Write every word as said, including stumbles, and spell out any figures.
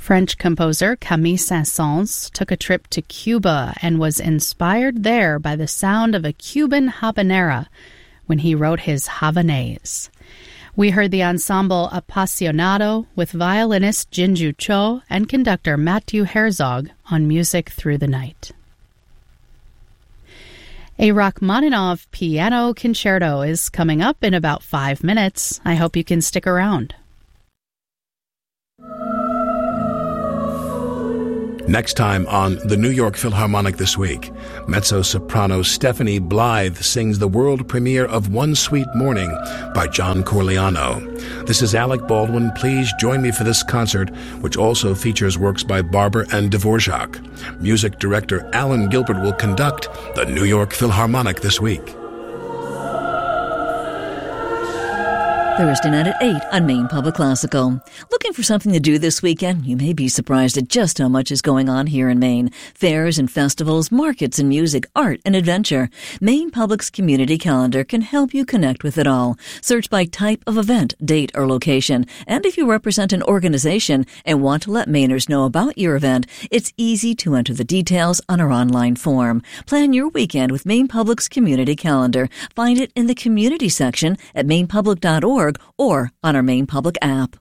French composer Camille Saint-Saëns took a trip to Cuba and was inspired there by the sound of a Cuban habanera when he wrote his Havanaise. We heard the ensemble Appassionato with violinist Jinju Cho and conductor Matthew Herzog on Music Through the Night. A Rachmaninoff piano concerto is coming up in about five minutes. I hope you can stick around. Next time on the New York Philharmonic This Week, mezzo-soprano Stephanie Blythe sings the world premiere of One Sweet Morning by John Corigliano. This is Alec Baldwin. Please join me for this concert, which also features works by Barber and Dvorak. Music director Alan Gilbert will conduct the New York Philharmonic This Week. Thursday night at eight on Maine Public Classical. Looking for something to do this weekend? You may be surprised at just how much is going on here in Maine. Fairs and festivals, markets and music, art and adventure. Maine Public's community calendar can help you connect with it all. Search by type of event, date, or location. And if you represent an organization and want to let Mainers know about your event, it's easy to enter the details on our online form. Plan your weekend with Maine Public's community calendar. Find it in the community section at maine public dot org or on our Maine Public app.